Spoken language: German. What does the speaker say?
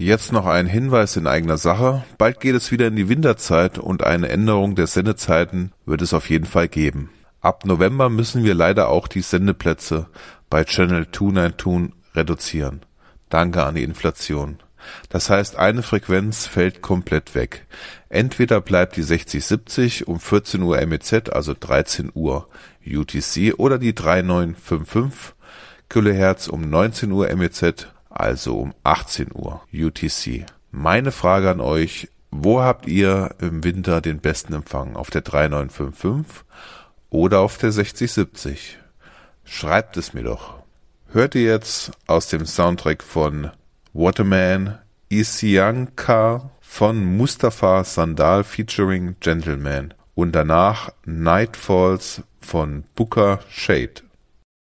Jetzt noch ein Hinweis in eigener Sache. Bald geht es wieder in die Winterzeit und eine Änderung der Sendezeiten wird es auf jeden Fall geben. Ab November müssen wir leider auch die Sendeplätze bei Channel 292 reduzieren. Danke an die Inflation. Das heißt, eine Frequenz fällt komplett weg. Entweder bleibt die 6070 um 14 Uhr MEZ, also 13 Uhr UTC, oder die 3955 kHz um 19 Uhr MEZ, also um 18 Uhr UTC. Meine Frage an euch, wo habt ihr im Winter den besten Empfang? Auf der 3955 oder auf der 6070? Schreibt es mir doch. Hört ihr jetzt aus dem Soundtrack von Waterman Isianka von Mustafa Sandal featuring Gentleman und danach Night Falls von Booker Shade.